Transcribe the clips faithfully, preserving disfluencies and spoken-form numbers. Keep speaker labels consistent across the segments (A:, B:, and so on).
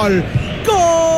A: gol. ¡Gol!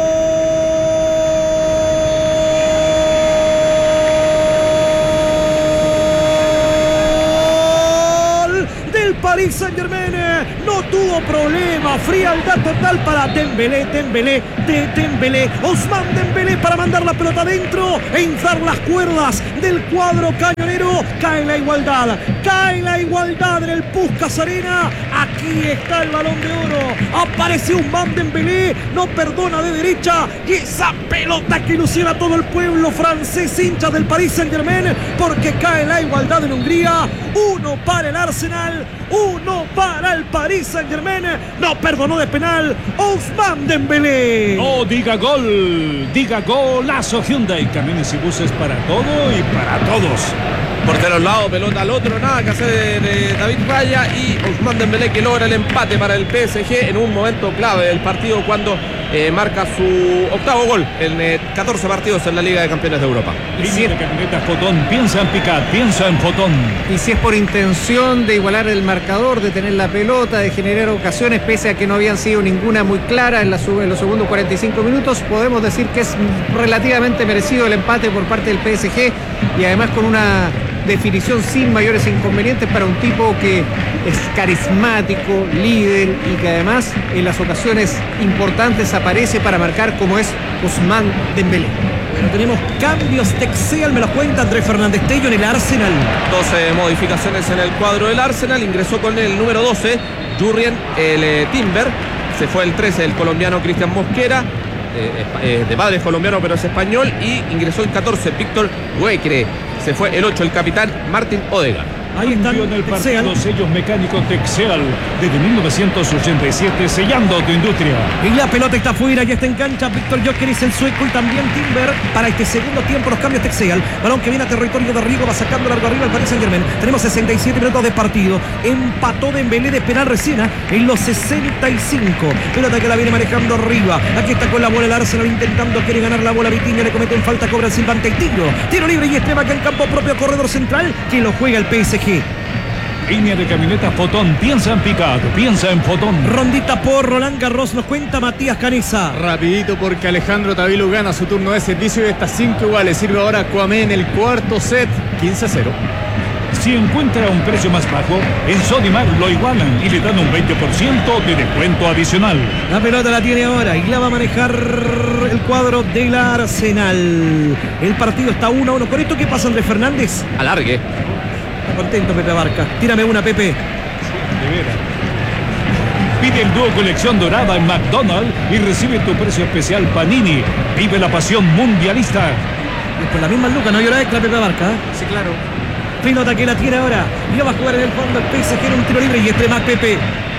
A: Paris Saint-Germain no tuvo problema, frialdad total para Dembélé, Dembélé, de Dembélé, Ousmane Dembélé para mandar la pelota adentro e inflar las cuerdas del cuadro cañonero. Cae la igualdad, cae la igualdad en el Puskás Arena. Aquí está el Balón de Oro. Aparece Ousmane Dembélé, no perdona de derecha y esa pelota que ilusiona a todo el pueblo francés hincha del Paris Saint-Germain, porque cae la igualdad en Hungría. Uno para el Arsenal, uno para el Paris Saint-Germain. No perdonó de penal Ousmane Dembélé.
B: Oh, diga gol, diga golazo Hyundai. Camiones y buses para todo y para todos.
C: Portero al lado, pelota al otro, nada que hacer de David Raya y Ousmane Dembélé que logra el empate para el P S G en un momento clave del partido cuando eh, marca su octavo gol en eh, catorce partidos en la Liga de Campeones de Europa.
B: Y si de camioneta Fotón, piensa en Picat, piensa en Fotón.
D: Y si es por intención de igualar el marcador, de tener la pelota, de generar ocasiones, pese a que no habían sido ninguna muy clara en, la, en los segundos cuarenta y cinco minutos, podemos decir que es relativamente merecido el empate por parte del P S G y además con una definición sin mayores inconvenientes para un tipo que es carismático, líder y que además en las ocasiones importantes aparece para marcar, como es Ousmane Dembélé.
A: Bueno, tenemos cambios, Texeal me lo cuenta Andrés Fernández Tello en el Arsenal.
C: doce modificaciones en el cuadro del Arsenal. Ingresó con el número doce Jurrien el eh, Timber. Se fue el trece el colombiano Cristian Mosquera, eh, eh, de padre colombiano pero es español. Y ingresó el catorce Víctor Huecre. Se fue el ocho el capitán Martín Odegaard.
A: Ahí están
B: en el
A: Texeal.
B: partido sellos mecánicos Texeal desde mil novecientos ochenta y siete, sellando tu industria.
A: Y la pelota está fuera, ya está en cancha Víctor Gyökeres, el sueco, y también Timber para este segundo tiempo. Los cambios Texeal, balón que viene a territorio de Rigo, va sacando largo arriba el Paris Saint-Germain. Tenemos sesenta y siete minutos de partido. Empató Dembélé de penal recién en los sesenta y cinco. Pelota que la viene manejando arriba. Aquí está con la bola el Arsenal intentando, quiere ganar la bola. Vitinha le comete en falta, cobra el silbante y tiro. Tiro libre y extrema acá en campo propio, corredor central que lo juega el P S G.
B: Línea de camioneta Fotón, piensa en Picat, piensa en Fotón.
A: Rondita por Roland Garros, nos cuenta Matías Canesa.
E: Rapidito porque Alejandro Tavilu gana su turno de servicio y está cinco iguales. Sirve ahora Kwame en el cuarto set, quince a cero.
B: Si encuentra un precio más bajo, en Sodimac lo igualan y le dan un veinte por ciento de descuento adicional.
A: La pelota la tiene ahora y la va a manejar el cuadro del Arsenal. El partido está uno a uno. ¿Con esto qué pasa, Andrés Fernández?
C: Alargue.
A: Está contento Pepe Abarca. Tírame una, Pepe.
B: De veras. Pide el dúo colección dorada en McDonald's y recibe tu precio especial Panini. Vive la pasión mundialista.
A: Y por la misma luca, no hay hora extra, Pepe Abarca.
D: Sí, claro.
A: Pelota que la tiene ahora y la va a jugar en el fondo el P S G en un tiro libre y este más Pepe.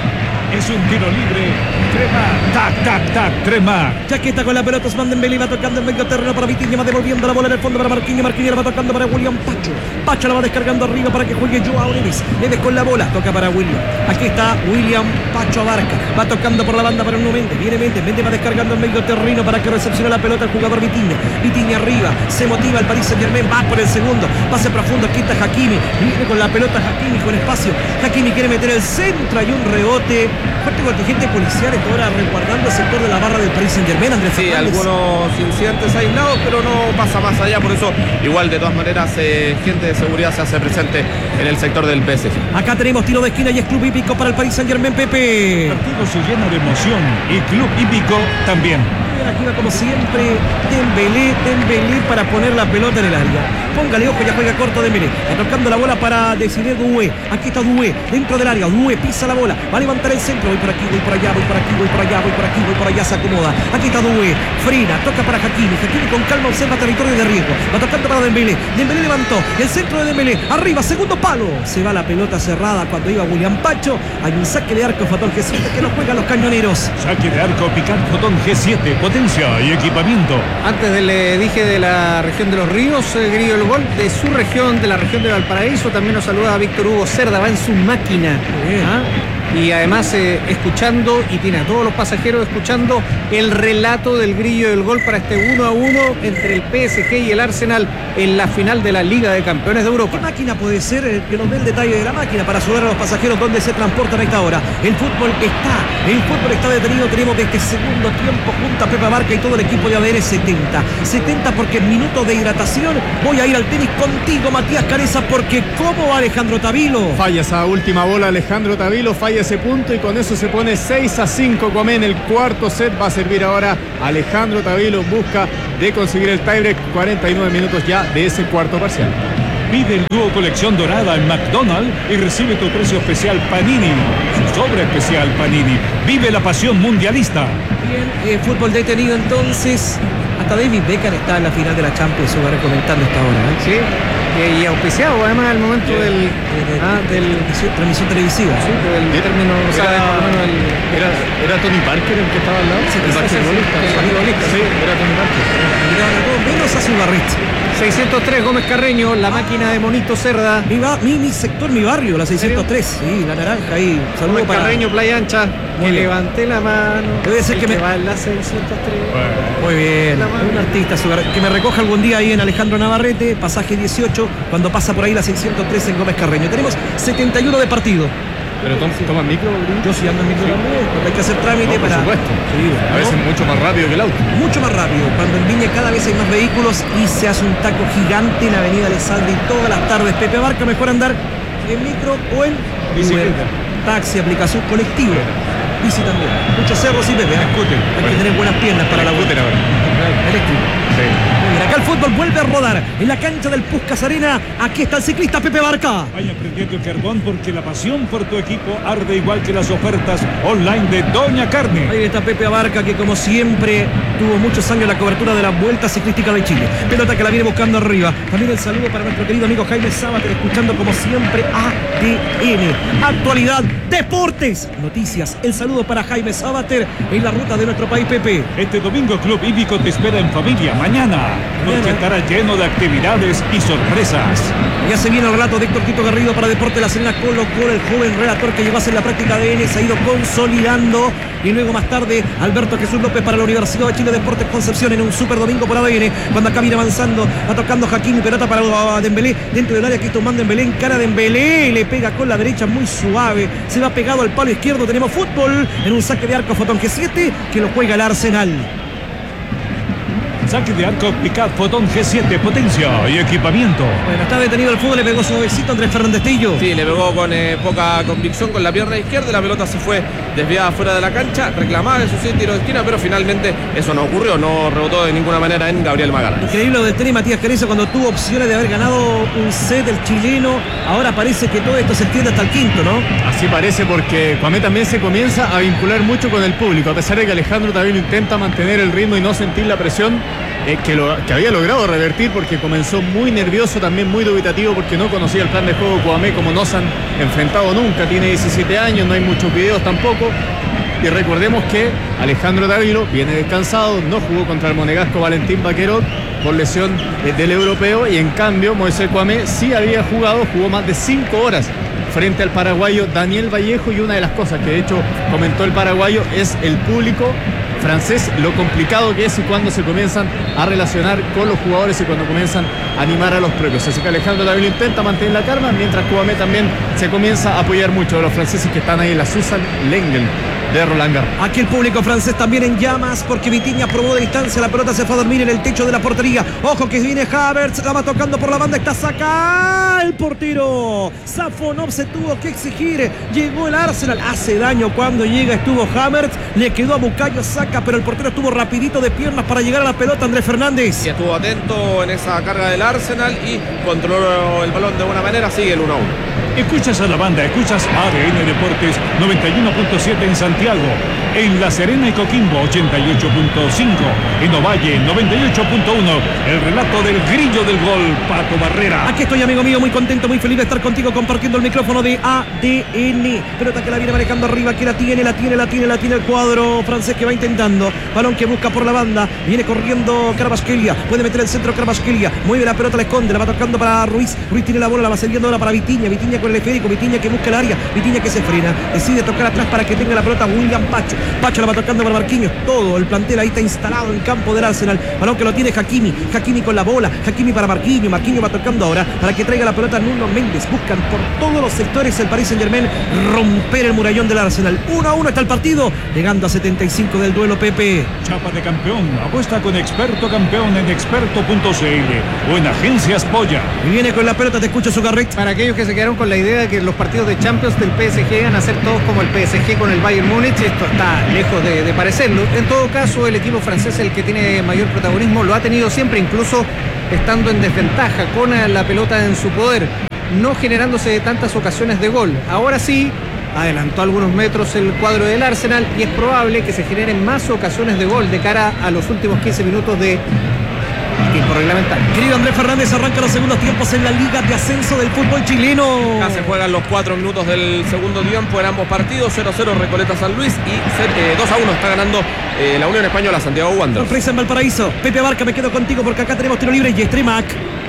B: Es un tiro libre. Trema. Tac, tac, tac. Trema.
A: Ya que está con la pelota Ousmane Dembélé, va tocando en medio terreno para Vitinha, va devolviendo la bola en el fondo para Marquinhos. Marquinhos la va tocando para William Pacho. Pacho la va descargando arriba para que juegue Joao Neves. Neves con la bola, toca para William. Aquí está William Pacho Abarca. Va tocando por la banda para un Méndez. Viene Méndez, Méndez va descargando en medio terreno para que recepcione la pelota el jugador Vitinha. Vitinha arriba, se motiva el Paris Saint-Germain, va por el segundo. Pase profundo, aquí está Hakimi. Viene con la pelota Hakimi con espacio. Hakimi quiere meter el centro, hay un rebote. Fuerte contingente policial está ahora resguardando el sector de la barra del Paris Saint-Germain, Andrés
C: Sí,
A: Fernández.
C: algunos incidentes aislados, pero no pasa más allá. Por eso, igual, de todas maneras, eh, gente de seguridad se hace presente en el sector del P S G.
A: Acá tenemos tiro de esquina y es club hípico para el Paris Saint-Germain, Pepe.
B: El partido se llena de emoción y Club Hípico también.
A: Aquí va como siempre Dembélé, Dembélé para poner la pelota en el área. Póngale ojo, ya juega corto Dembélé. Va tocando la bola para Desiré Doué. Aquí está Doué, dentro del área. Doué pisa la bola, va a levantar el centro. Voy por aquí, voy por allá, voy por aquí, voy por allá, voy por aquí, voy por allá, se acomoda. Aquí está Doué, frena, toca para Hakimi. Hakimi con calma observa territorio de riesgo. Va tocando para Dembélé. Dembélé levantó el centro de Dembélé. Arriba, segundo palo. Se va la pelota cerrada cuando iba William Pacho. Hay un saque de arco Fotón G siete que no juegan los cañoneros.
B: Saque de arco Picat Fotón G siete, potencia y equipamiento.
D: Antes de, le dije de la región de los ríos, eh, Grillo el gol de su región, de la región de Valparaíso. También nos saluda Víctor Hugo Cerda, va en su máquina.
A: Bien.
D: ¿Ah? y además eh, escuchando, y tiene a todos los pasajeros escuchando el relato del grillo del gol para este uno a uno entre el P S G y el Arsenal en la final de la Liga de Campeones de Europa.
A: ¿Qué máquina puede ser el que nos dé el detalle de la máquina para ayudar a los pasajeros donde se transportan a esta hora? El fútbol está, el fútbol está detenido. Tenemos de este segundo tiempo junto a Pepe Barca y todo el equipo de A D N setenta. setenta porque en minutos de hidratación voy a ir al tenis contigo, Matías Canesa, porque ¿cómo va Alejandro Tavilo?
E: Falla esa última bola Alejandro Tavilo, falla ese punto y con eso se pone seis a cinco. Cuamé en el cuarto set. Va a servir ahora Alejandro Tavilo en busca de conseguir el tiebreak. cuarenta y nueve minutos ya de ese cuarto parcial.
B: Pide el dúo colección dorada en McDonald's y recibe tu precio especial Panini. Su sobre especial Panini. Vive la pasión mundialista.
A: Bien, eh, fútbol detenido entonces. Hasta David Beckham está en la final de la Champions, se va comentando esta hora. ¿eh?
D: Sí, eh, y auspiciado además al momento
A: Yeah.
D: del,
A: De-
D: ah, del,
A: Transmisión, transmisión televisiva.
D: sí, del
E: Era-
D: término, o sea,
E: era-
D: por lo menos el-
E: Era, era Tony Parker el que estaba al lado.
A: Sí,
E: el
A: sí,
E: basquetbolista.
A: sí, sí, el basquetbolista.
E: Sí, era Tony Parker.
A: Miraban a todos menos a Zubarrit.
D: seiscientos tres Gómez Carreño, la máquina de Monito Cerda.
A: Mi, va- mi, mi sector, mi barrio, la seiscientos tres. Sí, la naranja ahí. Saludo
D: Gómez
A: para.
D: Carreño, Playa Ancha.
A: Muy
D: Que
A: bien.
D: levanté la mano.
A: Debe ser
D: el
A: que me-
D: va en la seiscientos tres.
A: Muy bien.
D: La mano.
A: Un artista Zubarrit, que me recoja algún día ahí en Alejandro Navarrete, pasaje dieciocho, cuando pasa por ahí la seiscientos tres en Gómez Carreño. Tenemos setenta y uno de partido.
E: Pero toma, toma micro, Bruno.
A: Yo sí ando en micro también, porque hay que hacer trámite
E: No, por
A: para.
E: supuesto.
A: Sí,
E: A
A: ¿no?
E: veces mucho más rápido que el auto.
A: Mucho más rápido, cuando en Viña cada vez hay más vehículos y se hace un taco gigante en la avenida Alessandri todas las tardes. Pepe Barca, mejor andar en micro o en
B: Bicicleta.
A: Uber, taxi, aplicación colectiva. Bici también. Muchos cerros y Pepe. ¿eh?
B: Scooter.
A: Hay que tener buenas piernas para la
E: Scooter
A: vuelta.
E: ahora.
A: Eléctrico.
E: Sí.
A: Muy bien, acá el fútbol vuelve a rodar en la cancha del Puskás Arena. Aquí está el ciclista Pepe Barca.
B: Vaya prendiendo el carbón porque la pasión por tu equipo arde igual que las ofertas online de Doña Carne.
A: Ahí está Pepe Abarca, que como siempre tuvo muchos años en la cobertura de la Vuelta Ciclística de Chile. Pelota que la viene buscando arriba. También el saludo para nuestro querido amigo Jaime Sábater, escuchando como siempre A D N. Actualidad, deportes, noticias. El saludo para Jaime Sábater en la ruta de nuestro país, Pepe.
B: Este domingo Club Hípico te espera en familia mañana, porque
A: Mañana.
B: estará lleno de actividades y sorpresas.
A: Ya se viene el relato de Héctor Tito Garrido para Deporte La Serena Colo Colo, el joven relator que llegó a hacer la práctica A D N, se ha ido consolidando. Y luego más tarde, Alberto Jesús López para la Universidad de Chile Deportes Concepción en un super domingo por A D N. Cuando acá viene avanzando, va tocando Jaquín, pelota para Dembélé dentro del área que tomando Dembélé, en cara de Dembélé, le pega con la derecha muy suave, se va pegado al palo izquierdo. Tenemos fútbol en un saque de arco Fotón G siete que lo juega el Arsenal.
B: Saque de arco Picard Fotón G siete, potencia y equipamiento.
A: Bueno, está detenido el fútbol, le pegó suavecito Andrés Fernández Tillo.
C: Sí, le pegó con eh, poca convicción con la pierna izquierda. La pelota se fue desviada fuera de la cancha. Reclamaba en su tiro de esquina, pero finalmente eso no ocurrió. No rebotó de ninguna manera en Gabriel Magallanes.
A: Increíble lo del tenis Matías Canesa cuando tuvo opciones de haber ganado un set del chileno. Ahora parece que todo esto se extiende hasta el quinto, ¿no?
E: Así parece porque Cuamé también se comienza a vincular mucho con el público, a pesar de que Alejandro Tavilo intenta mantener el ritmo y no sentir la presión eh, que, lo, que había logrado revertir, porque comenzó muy nervioso, también muy dubitativo porque no conocía el plan de juego de Cuamé, como no se han enfrentado nunca, tiene diecisiete años, no hay muchos videos tampoco. Y recordemos que Alejandro Tavilo viene descansado, no jugó contra el monegasco Valentín Vaquerot por lesión eh, del europeo, y en cambio Moisés Cuamé sí había jugado, jugó más de cinco horas frente al paraguayo Daniel Vallejo, y una de las cosas que de hecho comentó el paraguayo es el público francés, lo complicado que es y cuando se comienzan a relacionar con los jugadores y cuando comienzan a animar a los propios. Así que Alejandro Tavilo intenta mantener la calma, mientras Cuamé también se comienza a apoyar mucho de los franceses que están ahí en la Susan Lengel de Roland Garros.
A: Aquí el público francés también en llamas porque Vitinha probó de distancia, la pelota se fue a dormir en el techo de la portería. Ojo que viene Havertz, la va tocando por la banda, está saca el portero. Safonov se tuvo que exigir, llegó el Arsenal, hace daño cuando llega, estuvo Havertz, le quedó a Bukayo Saka, pero el portero estuvo rapidito de piernas para llegar a la pelota. Andrés Fernández.
C: Y estuvo atento en esa carga del Arsenal y controló el balón de buena manera. Sigue el uno a uno.
B: Escuchas a la banda, escuchas A D N Deportes noventa y uno punto siete en Santiago, en La Serena y Coquimbo ochenta y ocho punto cinco, en Ovalle noventa y ocho punto uno, el relato del grillo del gol, Pato Barrera.
A: Aquí estoy, amigo mío, muy contento, muy feliz de estar contigo compartiendo el micrófono de A D N. Pelota que la viene manejando arriba, que la tiene, la tiene, la tiene, la tiene el cuadro francés que va intentando. Balón que busca por la banda, viene corriendo Carvajal, puede meter el centro Carvajal, mueve la pelota, la esconde, la va tocando para Ruiz. Ruiz tiene la bola, la va saliendo ahora para Vitinha, Vitinha con con el esférico. Vitinha que busca el área. Vitinha que se frena. Decide tocar atrás para que tenga la pelota William Pacho. Pacho la va tocando para Marquinhos. Todo el plantel ahí está instalado en campo del Arsenal. Balón que lo tiene Hakimi. Hakimi con la bola. Hakimi para Marquinhos. Marquinhos va tocando ahora para que traiga la pelota Nuno Méndez. Buscan por todos los sectores el Paris Saint-Germain romper el murallón del Arsenal. uno a uno está el partido. Llegando a setenta y cinco del duelo, Pepe.
B: Chapa de campeón. Apuesta con Experto Campeón en experto punto c l o en Agencias Polla.
A: Y viene con la pelota, te escucho, Zucarret.
D: Para aquellos que se quedaron con la idea de que los partidos de Champions del P S G van a ser todos como el P S G con el Bayern Múnich, esto está lejos de, de parecerlo. En todo caso, el equipo francés, el que tiene mayor protagonismo, lo ha tenido siempre, incluso estando en desventaja, con la pelota en su poder, no generándose tantas ocasiones de gol. Ahora sí, adelantó algunos metros el cuadro del Arsenal y es probable que se generen más ocasiones de gol de cara a los últimos quince minutos de tiempo reglamentario.
A: Querido Andrés Fernández, arranca los segundos tiempos en la Liga de Ascenso del fútbol chileno.
C: Ya se juegan los cuatro minutos del segundo tiempo en ambos partidos. cero cero Recoleta San Luis y eh, dos a uno está ganando eh, la Unión Española Santiago Wanderers.
A: Sorpresa en Valparaíso. Pepe Abarca, me quedo contigo porque acá tenemos tiro libre y Estremac.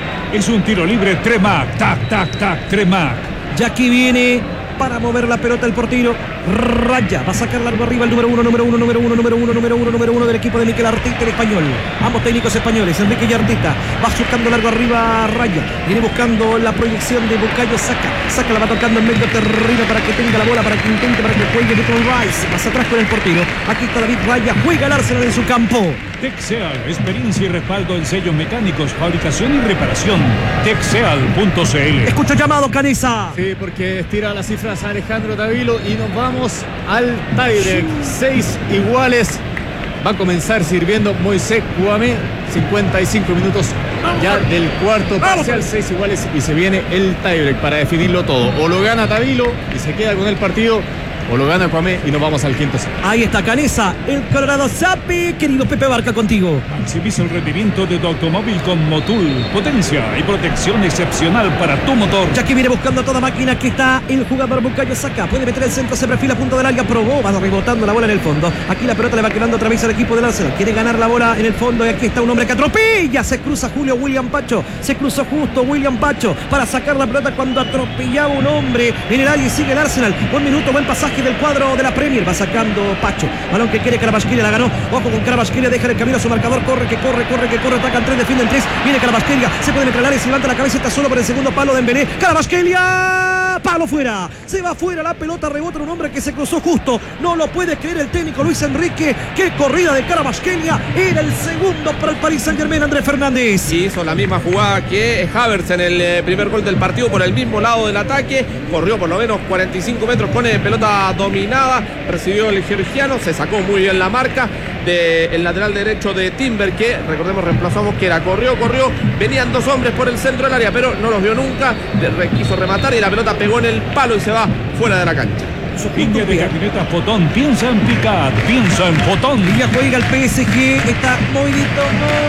B: Es un tiro libre Tremac. Tac, tac, tac, Tremac.
A: Ya aquí viene para mover la pelota el portero. Raya, va a sacar largo arriba el número uno, número uno, número uno, número uno, número uno, número uno del equipo de Mikel Arteta, el español. Ambos técnicos españoles, Enrique y Arteta. Va buscando largo arriba Raya. Viene buscando la proyección de Bukayo Saka. Saka la va tocando en medio terreno para que tenga la bola, para que intente, para que juegue Declan Rice. Más atrás con el portero. Aquí está David Raya. Juega el Arsenal en su campo.
B: Texeal, experiencia y respaldo en sellos mecánicos, fabricación y reparación. Texeal punto c l.
A: Escucho llamado, Canesa.
E: Sí, porque estira las cifras a Alejandro Tavilo y nos vamos al tiebreak. Seis iguales. Va a comenzar sirviendo Moisés Kouamé. cincuenta y cinco minutos ya del cuarto parcial. Seis iguales y se viene el tiebreak para definirlo todo. O lo gana Tavilo y se queda con el partido, o lo gana Kouamé y nos vamos al quinto set.
A: Ahí está Canesa, el Colorado Sape. Querido Pepe Barca, contigo.
B: Maximiza el rendimiento de tu automóvil con Motul. Potencia y protección excepcional para tu motor.
A: Ya que viene buscando a toda máquina, aquí está el jugador Bukayo Saka. Puede meter el centro, se perfila a punto del área, probó, va rebotando la bola en el fondo. Aquí la pelota le va quedando otra vez al equipo del Arsenal. Quiere ganar la bola en el fondo y aquí está un hombre que atropella. Se cruza Julio William Pacho. Se cruzó justo William Pacho para sacar la pelota cuando atropellaba un hombre en el área y sigue el Arsenal. Buen minuto, buen pasaje del cuadro de la Premier. Va sacando Pacho. Balón que quiere Kvaratskhelia, la ganó. Ojo con Kvaratskhelia, deja el camino a su marcador. Corre, que corre, corre, que corre. Atacan tres, defienden tres. Viene Kvaratskhelia. Se puede meter al área, se levanta la cabeza, está solo por el segundo palo de Dembélé. Kvaratskhelia. Palo fuera. Se va fuera la pelota, rebota un hombre que se cruzó justo. No lo puede creer el técnico Luis Enrique. Qué corrida de Kvaratskhelia. Era el segundo para el Paris Saint-Germain, Andrés Fernández.
C: Y hizo la misma jugada que Havertz en el eh, primer gol del partido por el mismo lado del ataque. Corrió por lo menos cuarenta y cinco metros con eh, pelota dominada. Recibió el georgiano. Se sacó muy bien la marca del lateral derecho de Timber, que recordemos reemplazó a Mosquera. Corrió, corrió. Venían dos hombres por el centro del área, pero no los vio nunca. Le quiso rematar y la pelota pegó en el palo y se va fuera de la cancha.
B: India de camionetas Fotón. Piensa en Picard. Piensa en Fotón.
A: Y ya juega el P S G. Está movidito.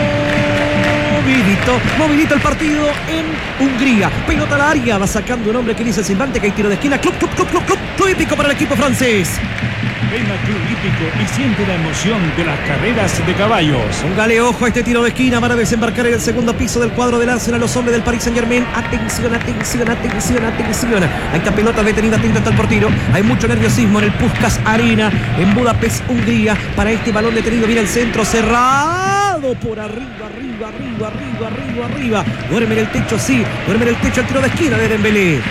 A: Movidito. Movidito el partido en Hungría. Pelota al área. Va sacando un hombre que dice silbante que hay tiro de esquina. Club, club, club, club, club. Club hípico para el equipo francés.
B: Ven a Club Hípico y siente la emoción de las carreras de caballos.
A: Póngale ojo a este tiro de esquina para desembarcar en el segundo piso del cuadro del Arsenal los hombres del Paris Saint-Germain. Atención, atención, atención, atención. Ahí está pelota detenida, atento hasta el portero. Hay mucho nerviosismo en el Puskás Arena en Budapest, Hungría. Para este balón detenido viene el centro cerrado por arriba, arriba, arriba, arriba, arriba, arriba. Duerme en el techo, sí. Duerme en el techo el tiro de esquina de Dembélé.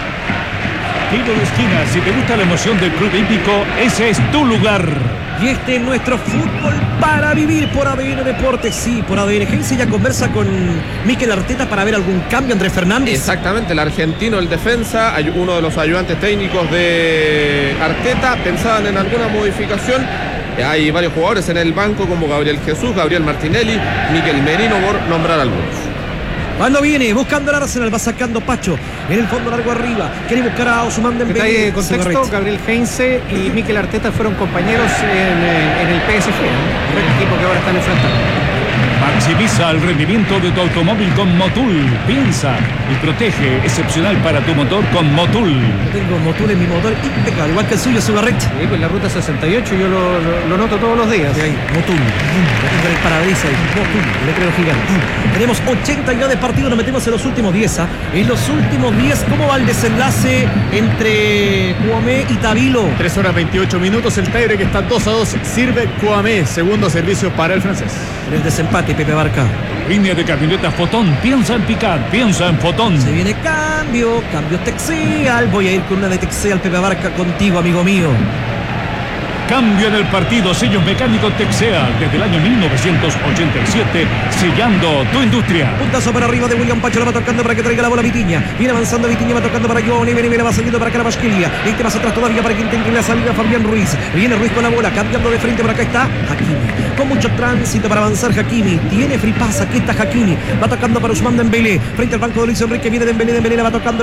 B: Tiro de esquina, si te gusta la emoción del Club Hípico, ese es tu lugar.
A: Y este es nuestro fútbol para vivir por A D N Deportes. Sí, por A D N. Heinze ya conversa con Mikel Arteta para ver algún cambio, Andrés Fernández.
C: Exactamente, el argentino, el defensa, uno de los ayudantes técnicos de Arteta, pensaban en alguna modificación. Hay varios jugadores en el banco como Gabriel Jesús, Gabriel Martinelli, Mikel Merino, por nombrar algunos.
A: Cuando viene, buscando el Arsenal, va sacando Pacho. En el fondo largo arriba. Quiere buscar a Ousmane Dembélé.
D: Detalle de contexto, Gabriel Heinze y Mikel Arteta fueron compañeros en, en el P S G, ¿no? El equipo que ahora están enfrentando.
B: Maximiza el rendimiento de tu automóvil con Motul. Piensa y protege. Excepcional para tu motor con Motul.
A: Tengo Motul en mi motor impecable, igual que el suyo, Sugarret.
D: Sí, con la ruta sesenta y ocho yo lo, lo, lo noto todos los días.
A: Ahí, Motul. Lo tengo en el parabrisas ahí. Motul, letrero gigante. Tenemos ochenta ya de partido, nos metemos en los últimos diez. ¿eh? En los últimos diez, ¿cómo va el desenlace entre Cuamé y Tavilo?
E: tres horas veintiocho minutos, el Taire que está dos a dos, sirve Cuamé, segundo servicio para el francés.
A: En el desempate, Pepe Barca.
B: Línea de camionetas Fotón. Piensa en Picard, piensa en Fotón.
A: Se viene cambio, cambio Texeal. Voy a ir con una de Texeal, Pepe Barca, contigo, amigo mío.
B: Cambio en el partido, sellos mecánicos Texea desde el año mil novecientos ochenta y siete, sellando tu industria.
A: Puntazo para arriba de William Pacho, la va tocando para que traiga la bola Vitiña. Viene avanzando Vitiña, va tocando para Johnny, viene, viene, va saliendo para Carabasquilla. veinte más atrás todavía para que intente la salida Fabián Ruiz. Viene Ruiz con la bola, cambiando de frente, por acá está Hakimi. Con mucho tránsito para avanzar Hakimi. Tiene free pass, aquí está Hakimi. Va tocando para Ousmane Dembélé. Frente al banco de Luis Enrique, viene Dembélé, Dembélé la va tocando.